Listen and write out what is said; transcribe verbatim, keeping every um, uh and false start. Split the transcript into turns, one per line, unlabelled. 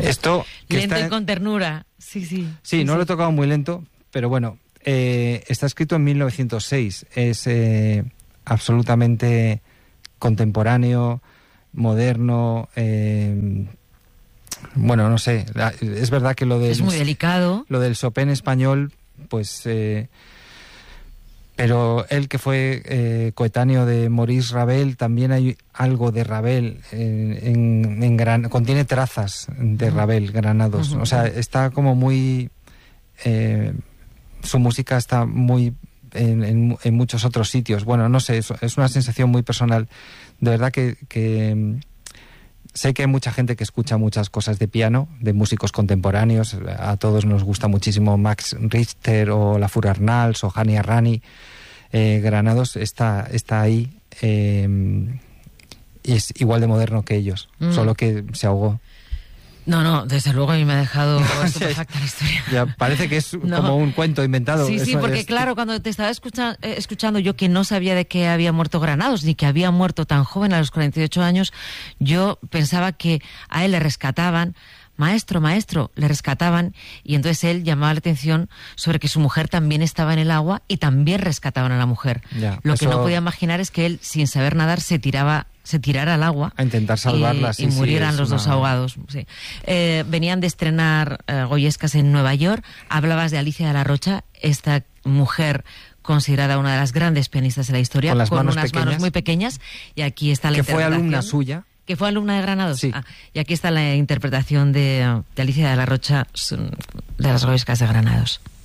Esto que
lento
está...
y con ternura. Sí, sí.
Sí,
sí
no
sí.
lo he tocado muy lento, pero bueno, eh, está escrito en mil novecientos seis. Es eh, absolutamente contemporáneo, moderno. Eh, bueno, no sé. La, es verdad que lo del...
Es muy delicado.
Lo del Chopin español, pues... Eh, pero él, que fue eh, coetáneo de Maurice Ravel, también hay algo de Ravel, en, en, en gran, contiene trazas de Ravel, Granados.
Uh-huh.
O sea, está como muy... Eh, su música está muy en, en, en muchos otros sitios. Bueno, no sé, es, es una sensación muy personal. De verdad que, que sé que hay mucha gente que escucha muchas cosas de piano, de músicos contemporáneos. A todos nos gusta muchísimo Max Richter o La Fur Arnalds o Hani Arrani. Eh, Granados está, está ahí eh, y es igual de moderno que ellos, mm. solo que se ahogó.
No, no, desde luego a mí me ha dejado estupefacta la historia.
Ya, parece que es no. como un cuento inventado.
Sí, sí,
Eso
porque
es...
claro, cuando te estaba escucha, eh, escuchando yo, que no sabía de qué había muerto Granados, ni que había muerto tan joven, a los cuarenta y ocho años, yo pensaba que a él le rescataban, maestro, maestro, le rescataban, y entonces él llamaba la atención sobre que su mujer también estaba en el agua y también rescataban a la mujer.
Ya,
Lo
eso...
que no podía imaginar es que él, sin saber nadar, se tiraba se tirara al agua
a intentar salvarla,
y,
sí,
y murieran
sí,
los
una...
dos ahogados. Sí. Eh, venían de estrenar eh, Goyescas en Nueva York. Hablabas de Alicia de la Rocha, esta mujer considerada una de las grandes pianistas de la historia,
con, las
con
manos
unas
pequeñas,
manos muy pequeñas, y aquí está la
que
interpretación.
fue alumna suya.
Que fue alumna de Granados.
Sí.
Ah, y aquí está la interpretación de, de Alicia de la Rocha de las Goyescas de Granados.